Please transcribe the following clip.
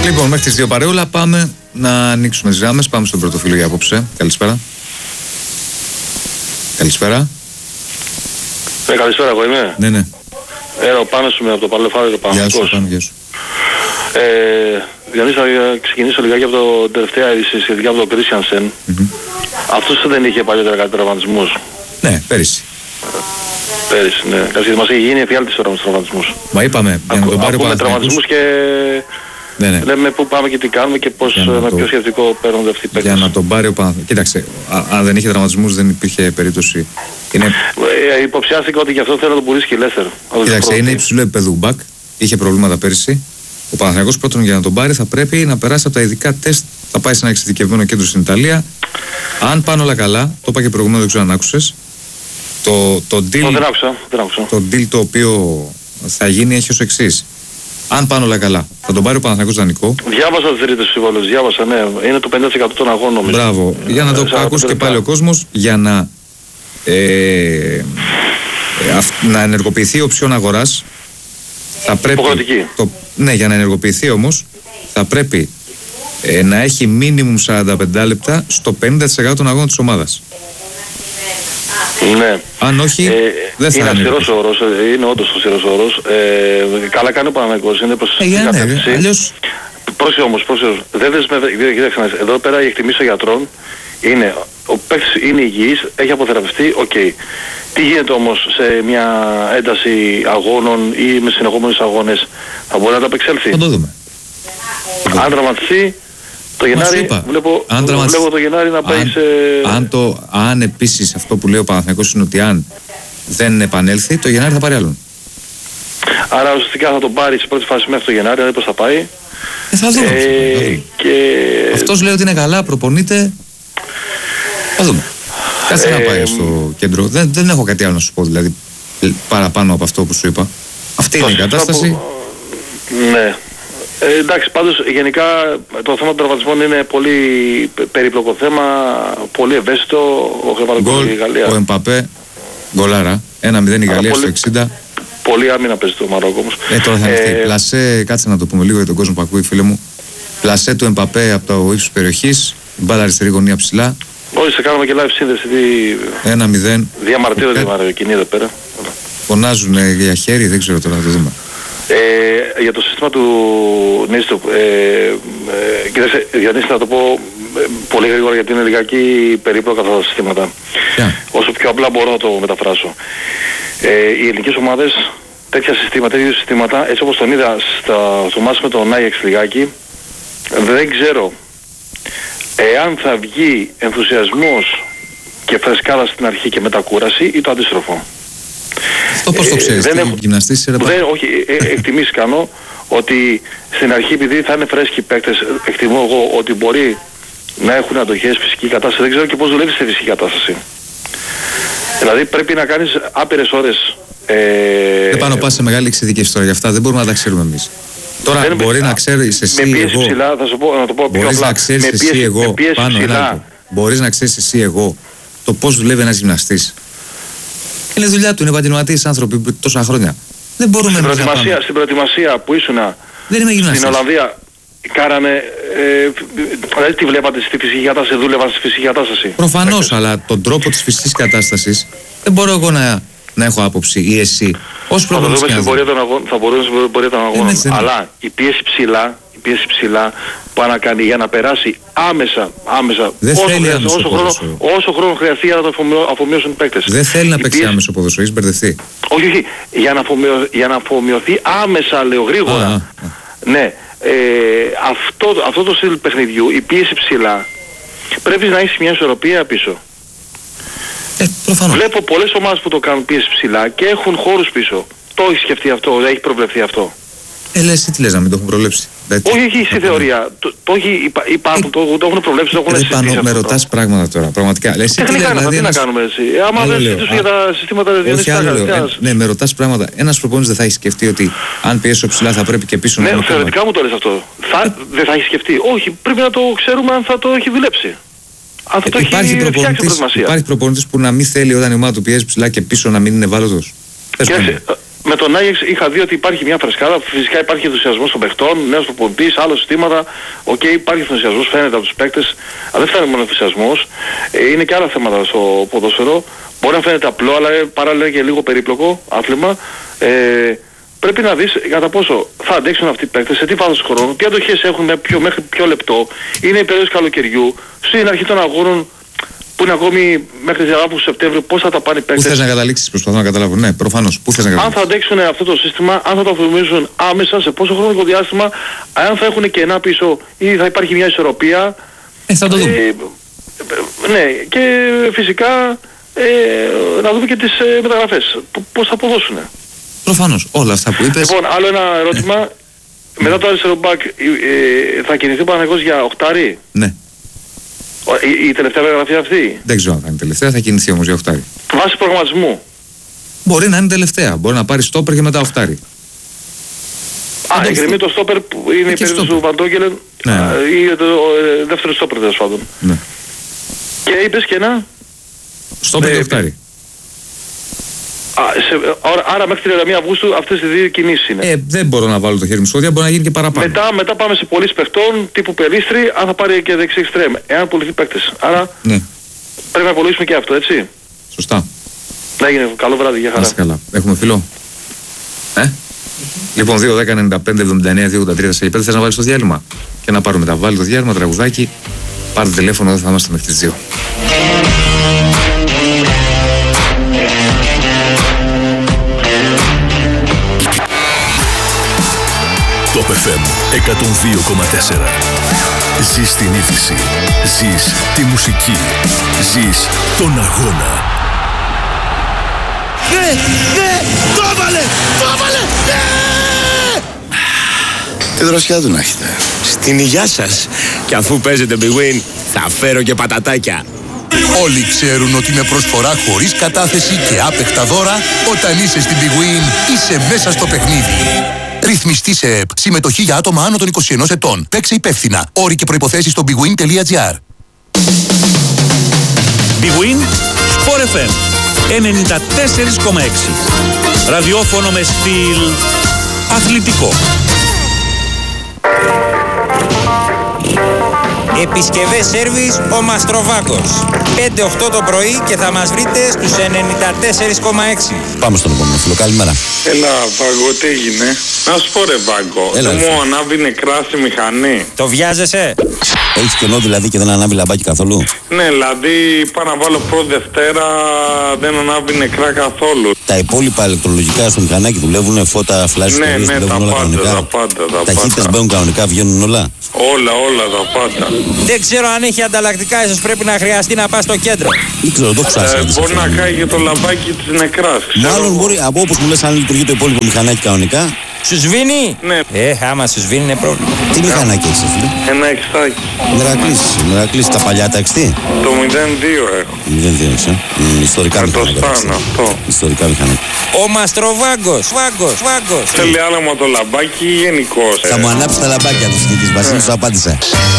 Λοιπόν, μέχρι τις 2 παρεούλα πάμε να ανοίξουμε τις γράμμες. Πάμε στον πρώτο φίλο για απόψε. Καλησπέρα. Καλησπέρα. Καλησπέρα, εγώ είμαι. Ναι. Ο Πάνος είμαι από το Παλαιοφάρι, Γεια σου, Πάνο, γεια σου. Διονύση, θα ξεκινήσω λιγάκι από το τελευταία είδηση σχετικά με τον Κρίστιανσεν. Αυτός δεν είχε παλιότερα κάτι τραυματισμούς. Ναι, πέρυσι. Πέρυσι, ναι. Γιατί μας έχει γίνει εφιάλτης τώρα με τους τραυματισμούς. Μα είπαμε, για να τον πάρει ο Παναθηναϊκός. τραυματισμούς και ναι. λέμε πού πάμε και τι κάνουμε και πώς με ποιο σκεπτικό παίρνονται αυτοί οι παίκτες. Για να τον πάρει ο Παναθηναϊκός. Κοίταξε, αν δεν είχε τραυματισμούς δεν υπήρχε περίπτωση. Υποψιάστηκε ότι γι' αυτό θέλει να τον πουλήσει και η Λέστερ. Κοίταξε, είναι υψηλό επίπεδο μπακ. Είχε προβλήματα πέρυσι. Ο Παναθηναϊκός πρώτον για να τον πάρει θα πρέπει να περάσει από τα ειδικά τεστ. Θα πάει σε ένα εξειδικευμένο κέντρο στην Ιταλία. Αν πάνε όλα καλά, το είπα και προηγουμένως, δεν ξέρω αν άκουσες. Το deal το οποίο θα γίνει έχει ως εξής. Αν πάνε όλα καλά, θα τον πάρει ο Παναθηναϊκός δανεικό. Διάβασα τις ρήτες συμβόλες, διάβασα, ναι. Είναι το 50% των αγώνων νομίζω. Μπράβο. Για να το ακούσει και πάλι ο κόσμος, για να ενεργοποιηθεί η οψιόν αγοράς, θα πρέπει. Ναι, για να ενεργοποιηθεί όμως, θα πρέπει να έχει μίνιμουμ 45 λεπτά στο 50% των αγώνων της ομάδας. Ναι. Αν όχι, δεν θα είναι αυστηρός όρος, είναι όντως αυστηρός όρος. Καλά κάνει ο Παναθηναϊκός, είναι προς την κατεύθυνση. Αλλιώς... Πρόσεχε όμως, δεν κοίταξε, εδώ πέρα η εκτιμήση των γιατρών είναι, ο παίκτης είναι υγιής, έχει αποθεραπευτεί, οκ. Τι γίνεται όμως σε μια ένταση αγώνων ή με συνεχόμενους αγώνες, θα μπορεί να τα απεξέλθει. Θα το δούμε. Αν τραυματιστεί, το Γενάρη, βλέπω το Γενάρη να πάει σε... Αν επίσης αυτό που λέει ο Παναθηναϊκός είναι ότι αν δεν επανέλθει, το Γενάρη θα πάρει άλλον. Άρα ουσιαστικά θα τον πάρει σε πρώτη φάση μέχρι το Γενάρη, αν πώς θα πάει. Θα δούμε. Αυτός λέει ότι είναι καλά, προπονείται. Θα δούμε. Κάτσε να πάει στο κέντρο. Δεν έχω κάτι άλλο να σου πω, δηλαδή παραπάνω από αυτό που σου είπα. Αυτή είναι η κατάσταση. Ναι. Εντάξει, πάντως γενικά το θέμα των τραυματισμών είναι πολύ περίπλοκο θέμα, πολύ ευαίσθητο. Ο Χρεπανικός και η Γαλλία. Ο Εμπαπέ, γκολάρα. 1-0 η Γαλλία στο 60. Πολύ άμυνα παίζει το Μαρόκο όμως. Τώρα θα έρθει. Πλασέ, κάτσε να το πούμε λίγο για τον κόσμο που ακούει, φίλε μου. Πλασέ του Εμπαπέ από το ύψος περιοχής, μπάλα αριστερή γωνία ψηλά. Όχι, σε κάνουμε και live σύνδεση. 1-0. Διαμαρτύρονται η Μαροκινή εδώ πέρα. Φωνάζουν για χέρι, δεν ξέρω τώρα, θα το δούμε. Για το σύστημα του Νίστο, κοίταξε, Διονύση, θα το πω πολύ γρήγορα γιατί είναι λιγάκι περίπλοκα αυτά τα συστήματα. Όσο πιο απλά μπορώ να το μεταφράσω. Οι ελληνικές ομάδες τέτοια συστήματα, έτσι όπως τον είδα στο μάτς με τον Άγιαξ λιγάκι, δεν ξέρω εάν θα βγει ενθουσιασμός και φρεσκάδα στην αρχή και μετακούραση ή το αντίστροφο. Αυτό πώς το ξέρεις, γυμναστής όχι, εκτιμήσεις κάνω ότι στην αρχή επειδή θα είναι φρέσκοι παίκτες, εκτιμώ εγώ ότι μπορεί να έχουν αντοχές, φυσική κατάσταση, δεν ξέρω και πώς δουλεύει στη φυσική κατάσταση. Δηλαδή πρέπει να κάνεις άπειρες ώρες. Δεν πάνω πας σε μεγάλη εξειδικεύση τώρα, γι' αυτά δεν μπορούμε να τα ξέρουμε εμείς. Τώρα μπορεί να ξέρεις εσύ με πίεση ψηλά, θα σου πω, να το πω πιο απλά. Μπορείς να ξέρεις εσύ εγώ, μπορείς να ξέρεις εσύ εγώ το πώς δουλεύει ένας γυμναστής. Είναι δουλειά του, είναι επαγγελματίες άνθρωποι τόσα χρόνια. Δεν μπορούμε στην προετοιμασία που ήσουνα στην Ολλανδία, κάνανε. Δηλαδή τι βλέπατε στη φυσική κατάσταση, δούλευαν στη φυσική κατάσταση. Προφανώς, αλλά τον τρόπο της φυσικής κατάστασης δεν μπορώ εγώ να έχω άποψη ή εσύ. Ως προπονητής. Θα μπορούμε στην πορεία των αγώνων. Αλλά η πίεση ψηλά που να κάνει για να περάσει άμεσα όσο χρόνο χρειαστεί για να το αφομοιώσουν οι παίκτες. Δεν θέλει να παίξει άμεσο ποδόσφαιρο, έχεις μπερδευτεί. Όχι, για να αφομοιωθεί άμεσα, λέω γρήγορα. Ναι, αυτό το στυλ παιχνιδιού, η πίεση ψηλά, πρέπει να έχεις μια ισορροπία πίσω. Βλέπω πολλές ομάδες που το κάνουν πίεση ψηλά και έχουν χώρους πίσω. Το έχει σκεφτεί αυτό, έχει προβλεφθεί αυτό. Λες, τι λες να μην το έχουν προβλέψει. Όχι στη θεωρία. Υπάρχουν, το έχουν προβλέψει, το έχουν συζητήσει. Με ρωτάς πράγματα τώρα, πραγματικά. Τι να κάνουμε έτσι. Άμα δεν συζητήσουμε για τα συστήματα διαδικασίας. Ναι, με ρωτάς πράγματα. Ένας προπονητής δεν θα έχει σκεφτεί ότι αν πιέσω ψηλά θα πρέπει και πίσω να. Ναι, θεωρητικά μου το λες αυτό. Δεν θα έχει σκεφτεί. Όχι, πρέπει να το ξέρουμε αν θα το έχει δουλέψει. Αν θα το έχει φτιάξει προετοιμασία. Υπάρχει προπονητής που να μην θέλει όταν η ομάδα του πιέζει ψηλά και πίσω να μην είναι ευάλωτος. με τον Άγιαξ είχα δει ότι υπάρχει μια φρεσκάδα. Φυσικά υπάρχει ενθουσιασμός των παιχτών, νέος προπονητής, άλλα συστήματα. Οκ, υπάρχει ενθουσιασμός, φαίνεται από τους παίκτες. Αλλά δεν φαίνεται μόνο ενθουσιασμός. Είναι και άλλα θέματα στο ποδόσφαιρο. Μπορεί να φαίνεται απλό, αλλά παράλληλα και λίγο περίπλοκο άθλημα. Πρέπει να δεις κατά πόσο θα αντέξουν αυτοί οι παίκτες, σε τι βάθος χρόνου, τι αντοχές έχουν μέχρι ποιο λεπτό. Είναι η περίοδος καλοκαιριού, στην αρχή των αγώνων που είναι ακόμη μέχρι τις Αυγούστου Σεπτέμβριο, πώς θα τα πάνε οι παίκτες. Πού θες να καταλήξεις, προσπαθώ να καταλάβω. Ναι, προφανώς. Πού θες να καταλήξεις. Αν θα αντέξουν αυτό το σύστημα, αν θα το αφομίζουν άμεσα, σε πόσο χρονικό διάστημα, αν θα έχουν κενά πίσω ή θα υπάρχει μια ισορροπία. Θα το δούμε. Ναι, και φυσικά να δούμε και τις μεταγραφές. Πώς θα αποδώσουν. Προφανώς, όλα αυτά που είπες. Λοιπόν, άλλο ένα ερώτημα. Μετά το αριστερό μπακ θα κινηθεί ο Παναθηναϊκός για οχτάρι. Ναι. Η τελευταία μεταγραφή αυτή. Δεν ξέρω αν θα είναι τελευταία, θα κινηθεί όμως για οχτάρι. Βάσει προγραμματισμού. Μπορεί να είναι τελευταία. Μπορεί να πάρει στόπερ και μετά οχτάρι. Εκκρεμεί το στόπερ που είναι η περίπτωση του Βαντόγκελεν. Ναι. Ή το δεύτερο στόπερ τέλος πάντων. Ναι. Και είπες και ένα. Στόπερ και οχτάρι. Άρα μέχρι 31 Αυγούστου αυτές οι δύο κινήσεις είναι. Δεν μπορώ να βάλω το χέρι μου σχόλια, μπορεί να γίνει και παραπάνω. Μετά πάμε σε πωλήσεις παιχτών τύπου Περίστρη, αν θα πάρει και δεξί εξτρέμ. Εάν πουληθεί παίκτες. Άρα ναι. Πρέπει να πωλήσουμε και αυτό, έτσι. Σωστά. Να γίνει. Καλό βράδυ, για χαρά. Είστε καλά. Έχουμε φιλό. Λοιπόν, 2-10-95-79-283-45 θες να βάλεις το διάλειμμα και να πάρουμε τα βάλει το διάλειμμα, τραγουδάκι. Πάρτε τηλέφωνο, δεν θα είμαστε μέχρι τις 2. Top FM 102,4. Ζεις την είδηση. Ζεις τη μουσική. Ζεις τον αγώνα. Ναι! Το έβαλε! Ναι! Τη δροσιά του να έχετε. Στην υγειά σας. Και αφού παίζετε Big Win, θα φέρω και πατατάκια. Όλοι ξέρουν ότι με προσφορά χωρίς κατάθεση και άπεχτα δώρα, όταν είσαι στην Big Win, είσαι μέσα στο παιχνίδι. Ρυθμιστή σε ΕΠ. Συμμετοχή για άτομα άνω των 21 ετών. Παίξε υπεύθυνα. Όροι και προϋποθέσεις στο bigwin.gr. Big Win, Sport FM 94,6. Ραδιόφωνο με στυλ αθλητικό. Επισκευές σέρβις ο Μαστροβάκος. 5-8 το πρωί και θα μας βρείτε στους 94,6. Πάμε στον επόμενο φίλο. Καλημέρα. Έλα, Βάγκο, τι έγινε? Να σου πω ρε Βάγκο, δεν μου ανάβει νεκρά στη μηχανή. Το βιάζεσαι? Έχεις κενό δηλαδή και δεν ανάβει λαμπάκι καθόλου? Ναι, δηλαδή πάω να βάλω πρώτη Δευτέρα, δεν ανάβει νεκρά καθόλου. Τα υπόλοιπα ηλεκτρολογικά στο μηχανάκι δουλεύουν, φώτα, φλάσες, ναι, δουλεύουν όλα κανονικά. Τα πάντα. Ταχύτητες μπαίνουν κανονικά, βγαίνουν όλα. Όλα τα πάντα. Δεν ξέρω αν έχει ανταλλακτικά, ίσως πρέπει να χρειαστεί να πας στο κέντρο. Δεν ξέρω, το ξάσαι. Μπορεί να κάει και το λαμπάκι της νεκράς. Μάλλον μπορεί, από όπως μου λες, αν λειτουργεί το υπόλοιπο μηχανάκι κανονικά. Σου σβήνει? Ναι. Άμα σου σβήνει είναι πρόβλημα. Τι μηχανάκι έχεις, φίλε? Ένα εξτάκι. Μερακλής, τα παλιά τα εξτή. Το 02 έχω. 02 έχεις, ιστορικά μηχανάκια. Αυτό. Ιστορικά μηχανάκια. Ο Μαστροβάγκος. Θέλει άλλαμα το λαμπάκι γενικώς. Θα μου ανάψει τα λαμπάκια του συνήθως, Βασίλη, σου απάντησα.